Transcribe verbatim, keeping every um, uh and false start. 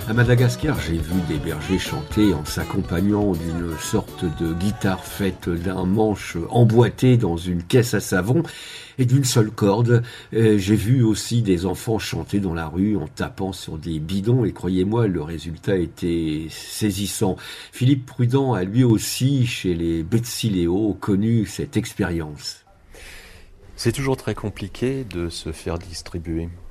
À Madagascar, j'ai vu des bergers chanter en s'accompagnant d'une sorte de guitare faite d'un manche emboîté dans une caisse à savon et d'une seule corde. Euh, J'ai vu aussi des enfants chanter dans la rue en tapant sur des bidons et croyez-moi, le résultat était saisissant. Philippe Prudent a lui aussi, chez les Betsileo, connu cette expérience. C'est toujours très compliqué de se faire distribuer.